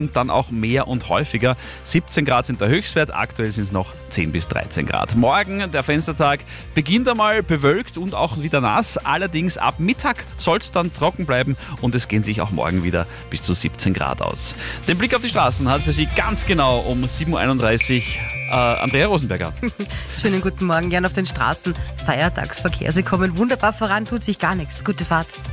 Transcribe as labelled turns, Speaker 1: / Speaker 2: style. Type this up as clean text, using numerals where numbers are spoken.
Speaker 1: dann auch mehr und häufiger. 17 Grad sind der Höchstwert, aktuell sind es noch 10 bis 13 Grad. Morgen, der Fenstertag, beginnt einmal bewölkt und auch wieder nass. Allerdings ab Mittag soll es dann trocken bleiben und es gehen sich auch morgen wieder bis zu 17 Grad aus. Den Blick auf die Straßen hat für Sie ganz genau um 7.31 Uhr Andrea Rosenberger.
Speaker 2: Schönen guten Morgen, gern auf den Straßen. Feiertagsverkehr. Sie kommen wunderbar voran, tut sich gar nichts. Gute Fahrt.